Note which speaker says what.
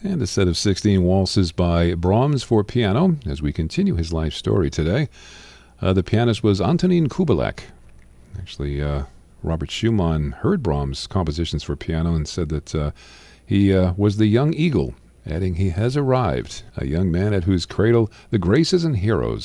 Speaker 1: And a set of 16 waltzes by Brahms for piano as we continue his life story today. The pianist was Antonín Kubelek. Actually, Robert Schumann heard Brahms' compositions for piano and said that he was the young eagle, adding he has arrived, a young man at whose cradle the graces and heroes